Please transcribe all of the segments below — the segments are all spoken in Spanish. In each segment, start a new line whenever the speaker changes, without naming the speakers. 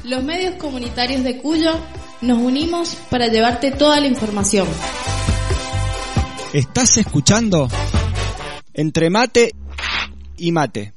Los medios comunitarios de Cuyo nos unimos para llevarte toda la información.
¿Estás escuchando? Entre mate y mate.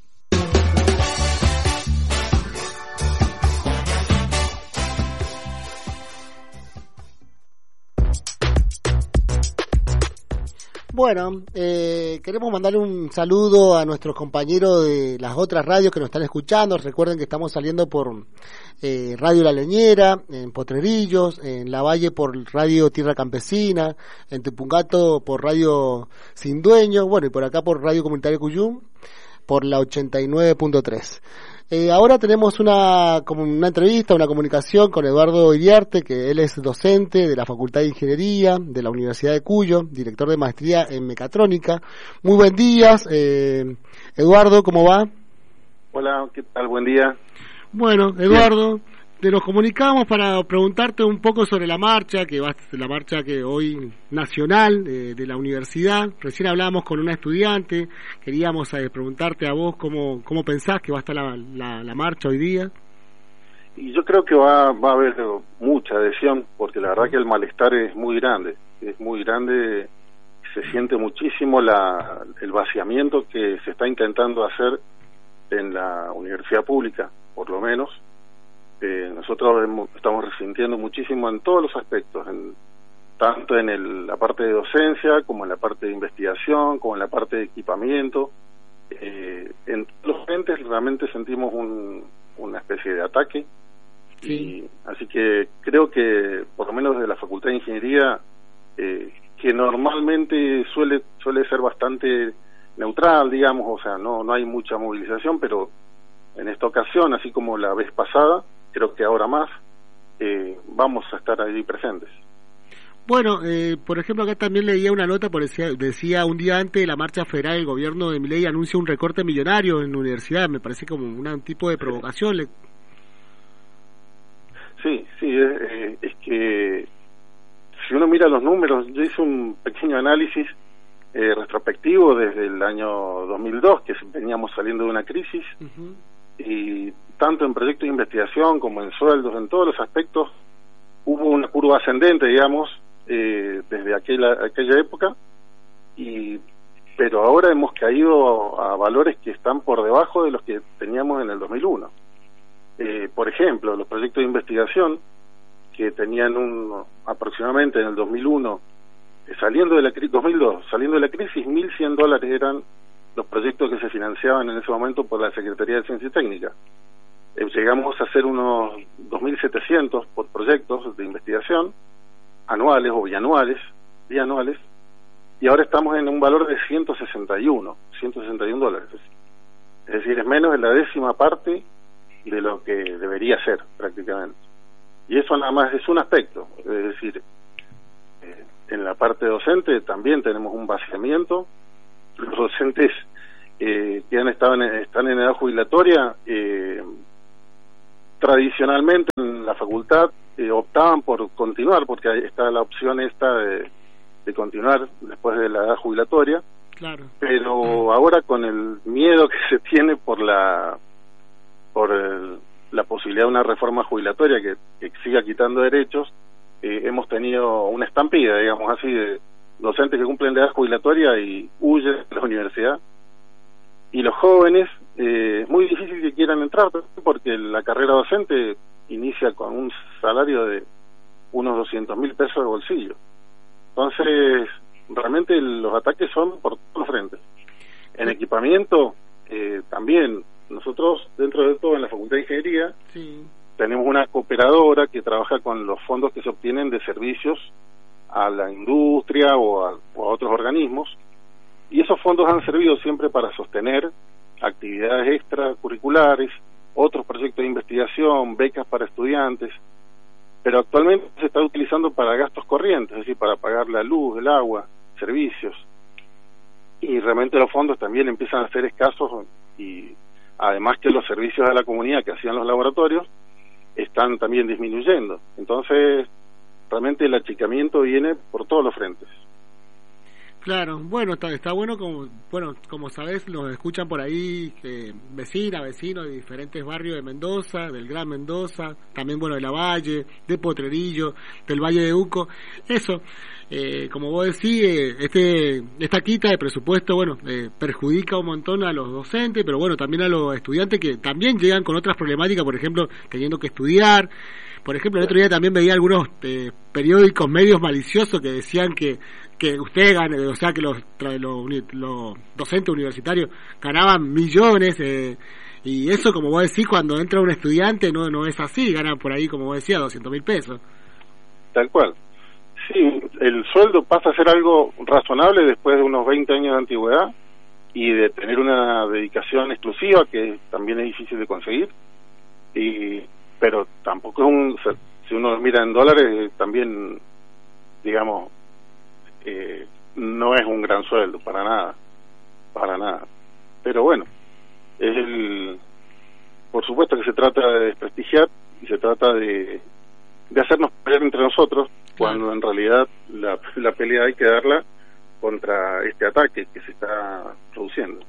Bueno, queremos mandar un saludo a nuestros compañeros de las otras radios que nos están escuchando. Recuerden que estamos saliendo por Radio La Leñera, en Potrerillos, en La Valle por Radio Tierra Campesina, en Tupungato por Radio Sin Dueño, bueno, y por acá por Radio Comunitaria Cuyum, por la 89.3. Ahora tenemos una entrevista, una comunicación con Eduardo Iriarte, que él es docente de la Facultad de Ingeniería de la Universidad de Cuyo, director de maestría en mecatrónica. Muy buen día, Eduardo, ¿cómo va?
Hola, ¿qué tal? Buen día.
Bueno, Eduardo, nos comunicamos para preguntarte un poco sobre la marcha que hoy nacional de la universidad. Recién hablábamos con una estudiante, queríamos preguntarte a vos cómo pensás que va a estar la marcha hoy día.
Y yo creo que va a haber mucha adhesión, porque la verdad que el malestar es muy grande, se siente muchísimo el vaciamiento que se está intentando hacer en la universidad pública, por lo menos. Nosotros estamos resintiendo muchísimo en todos los aspectos, tanto en la parte de docencia, como en la parte de investigación, como en la parte de equipamiento. En todos los frentes realmente sentimos una especie de ataque. Sí. Y así que creo que, por lo menos desde la Facultad de Ingeniería, que normalmente suele ser bastante neutral, digamos, o sea, no hay mucha movilización, pero en esta ocasión, así como la vez pasada, creo que ahora más, vamos a estar allí presentes.
Bueno, por ejemplo, acá también leía una nota, decía un día antes de la marcha federal, el gobierno de Milei anuncia un recorte millonario en la universidad. Me parece como un tipo de provocación.
Sí, es que si uno mira los números, yo hice un pequeño análisis retrospectivo desde el año 2002, que veníamos saliendo de una crisis, y tanto en proyectos de investigación como en sueldos, en todos los aspectos, hubo una curva ascendente, digamos, desde aquella época, pero ahora hemos caído a valores que están por debajo de los que teníamos en el 2001. Por ejemplo, los proyectos de investigación, que tenían aproximadamente en el 2001, saliendo de la crisis, 2002, saliendo de la crisis, $1.100 eran los proyectos que se financiaban en ese momento por la Secretaría de Ciencia y Técnica. Llegamos a hacer unos 2.700 por proyectos de investigación, anuales o bianuales, y ahora estamos en un valor de $161. Es decir, es menos de la 10ª parte de lo que debería ser, prácticamente. Y eso nada más es un aspecto, es decir, en la parte docente también tenemos un vaciamiento. Los docentes que están en edad jubilatoria, tradicionalmente en la facultad optaban por continuar, porque ahí está la opción esta de continuar después de la edad jubilatoria.
Claro.
Pero ahora, con el miedo que se tiene por la posibilidad de una reforma jubilatoria que siga quitando derechos, hemos tenido una estampida, digamos así, de docentes que cumplen la edad jubilatoria y huyen de la universidad. Y los jóvenes, es muy difícil que quieran entrar, porque la carrera docente inicia con un salario de unos 200.000 pesos de bolsillo. Entonces, realmente los ataques son por todos los frentes. En equipamiento, también, nosotros, dentro de todo, en la Facultad de Ingeniería, sí, tenemos una cooperadora que trabaja con los fondos que se obtienen de servicios a la industria o a otros organismos, y esos fondos han servido siempre para sostener actividades extracurriculares, otros proyectos de investigación, becas para estudiantes, pero actualmente se está utilizando para gastos corrientes, es decir, para pagar la luz, el agua, servicios, y realmente los fondos también empiezan a ser escasos, y además que los servicios a la comunidad que hacían los laboratorios están también disminuyendo. Entonces, realmente el achicamiento viene por todos los frentes.
Claro, bueno, está bueno, como sabés, nos escuchan por ahí vecinos de diferentes barrios de Mendoza, del Gran Mendoza, también de La Valle, de Potrerillo, del Valle de Uco. Eso, como vos decís, esta quita de presupuesto, perjudica un montón a los docentes, pero también a los estudiantes que también llegan con otras problemáticas, por ejemplo, teniendo que estudiar. Por ejemplo, el otro día también veía algunos periódicos medios maliciosos que decían que ustedes ganan, o sea, que los docentes universitarios ganaban millones, y eso, como vos decís, cuando entra un estudiante no es así, ganan por ahí, como vos decías, 200.000 pesos.
Tal cual. Sí, el sueldo pasa a ser algo razonable después de unos 20 años de antigüedad y de tener una dedicación exclusiva que también es difícil de conseguir, pero tampoco si uno lo mira en dólares, también, digamos, no es un gran sueldo, para nada. Pero por supuesto que se trata de desprestigiar y se trata de hacernos pelear entre nosotros, cuando en realidad la pelea hay que darla contra este ataque que se está produciendo.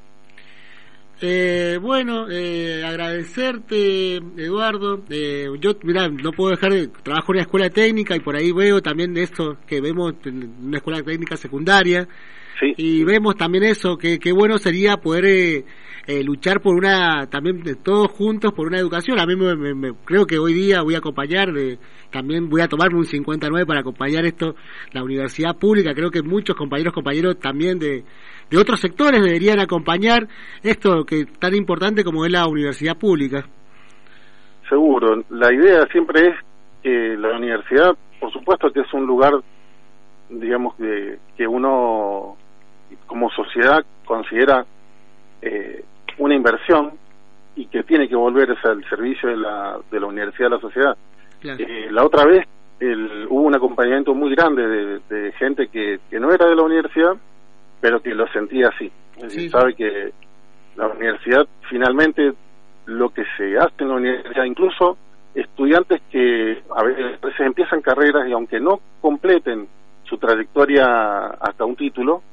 Agradecerte, Eduardo. Yo, mirá, no puedo dejar de trabajo en una escuela técnica y por ahí veo también de esto que vemos en una escuela técnica secundaria. Sí. Y vemos también eso, que bueno sería poder luchar por también de todos juntos por una educación. A mí me creo que hoy día voy a acompañar, también voy a tomarme un 59 para acompañar la universidad pública. Creo que muchos compañeros también de otros sectores deberían acompañar esto que es tan importante como es la universidad pública.
Seguro, la idea siempre es que la universidad, por supuesto que es un lugar, digamos, que uno como sociedad considera una inversión y que tiene que volverse al servicio de la universidad a la sociedad. Claro. La otra vez hubo un acompañamiento muy grande de gente que no era de la universidad, pero que lo sentía así. Es decir, sabe que la universidad, finalmente, lo que se hace en la universidad, incluso estudiantes que a veces empiezan carreras y aunque no completen su trayectoria hasta un título,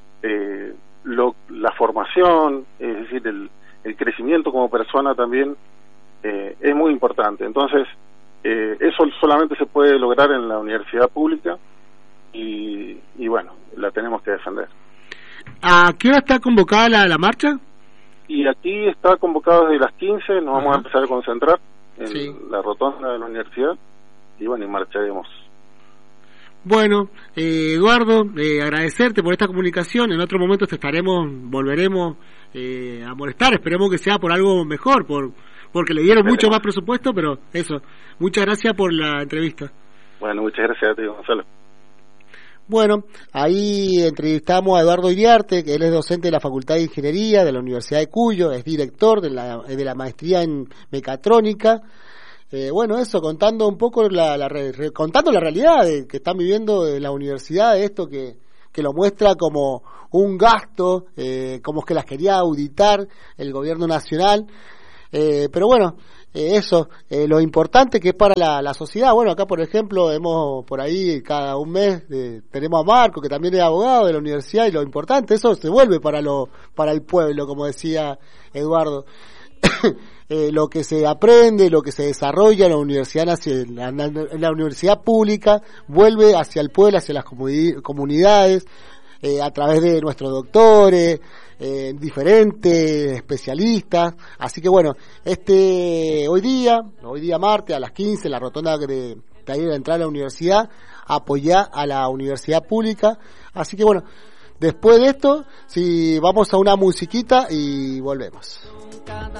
la formación, es decir, el crecimiento como persona también es muy importante. Entonces, eso solamente se puede lograr en la universidad pública y la tenemos que defender.
¿A qué hora está convocada la marcha?
Y aquí está convocado desde las 15, nos vamos a empezar a concentrar en la rotonda de la universidad y marcharemos.
Bueno, Eduardo, agradecerte por esta comunicación. En otro momento volveremos a molestar, esperemos que sea por algo mejor, porque le dieron mucho más presupuesto, pero eso, muchas gracias por la entrevista.
Bueno, muchas gracias a ti, Gonzalo.
Bueno, ahí entrevistamos a Eduardo Iriarte, que él es docente de la Facultad de Ingeniería de la Universidad de Cuyo, es director de la maestría en mecatrónica. Eso, contando un poco contando la realidad que están viviendo en la universidad, esto que lo muestra como un gasto, como es que las quería auditar el gobierno nacional, pero lo importante que es para la sociedad. Acá por ejemplo por ahí cada un mes tenemos a Marco, que también es abogado de la universidad, y lo importante, eso se vuelve para el pueblo, como decía Eduardo. Lo que se aprende, lo que se desarrolla en la universidad, en la universidad pública, vuelve hacia el pueblo, hacia las comunidades, a través de nuestros doctores, diferentes especialistas. Así que hoy día martes a las 15, la rotonda de ahí de la entrada a la universidad, apoyar a la universidad pública. Así que después de esto, vamos a una musiquita y volvemos.